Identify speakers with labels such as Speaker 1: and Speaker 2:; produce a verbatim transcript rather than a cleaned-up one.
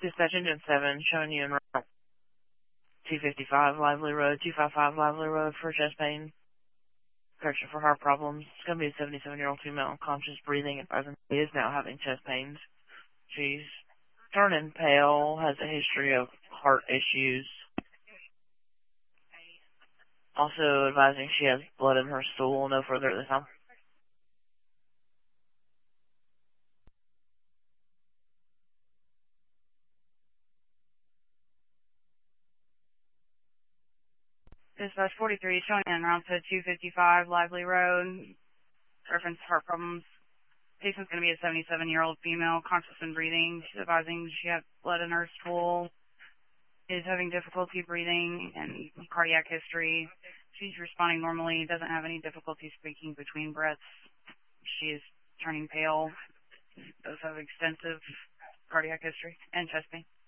Speaker 1: Dispatch engine seven, showing you in route two fifty-five Lively Road, two fifty-five Lively Road for chest pain. Correction for heart problems. It's going to be a seventy-seven-year-old female, conscious breathing, and present. She is now having chest pains. She's turning pale, has a history of heart issues. Also advising she has blood in her stool. No further at this time.
Speaker 2: Dispatch forty-three, showing in route to two fifty-five Lively Road. Reference heart problems. Patient's going to be a seventy-seven-year-old female, conscious and breathing. She's advising she has blood in her stool, is having difficulty breathing, and cardiac history. She's responding normally, doesn't have any difficulty speaking between breaths. She is turning pale, does have extensive cardiac history and chest pain.